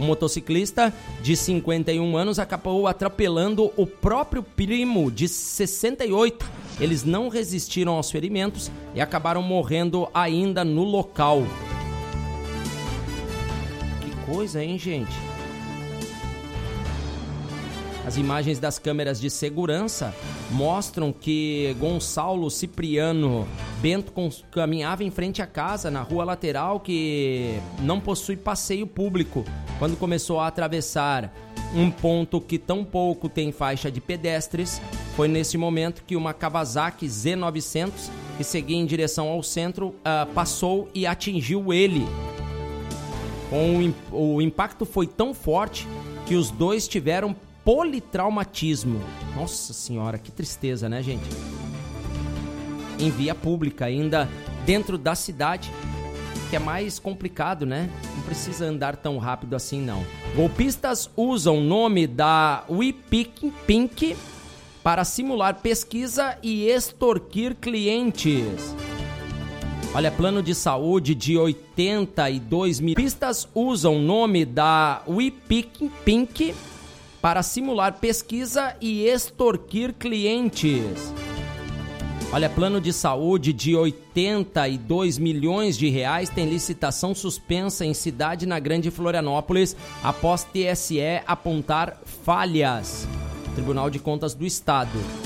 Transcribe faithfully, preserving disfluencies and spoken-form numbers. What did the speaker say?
Um motociclista de cinquenta e um anos acabou atropelando o próprio primo de sessenta e oito. Eles não resistiram aos ferimentos e acabaram morrendo ainda no local. Que coisa, hein, gente? As imagens das câmeras de segurança mostram que Gonçalo Cipriano Bento caminhava em frente à casa, na rua lateral, que não possui passeio público, quando começou a atravessar um ponto que tão pouco tem faixa de pedestres. Foi nesse momento que uma Kawasaki Z novecentos, que seguia em direção ao centro, uh, passou e atingiu ele. O, o impacto foi tão forte que os dois tiveram politraumatismo. Nossa senhora, que tristeza, né, gente? Em via pública, ainda dentro da cidade, que é mais complicado, né? Não precisa andar tão rápido assim, não. Golpistas usam o nome da WePink para simular pesquisa e extorquir clientes. Olha, plano de saúde de oitenta e dois mil. Golpistas usam o nome da WePink para simular pesquisa e extorquir clientes. Olha, plano de saúde de oitenta e dois milhões de reais tem licitação suspensa em cidade na Grande Florianópolis após T S E apontar falhas. Tribunal de Contas do Estado.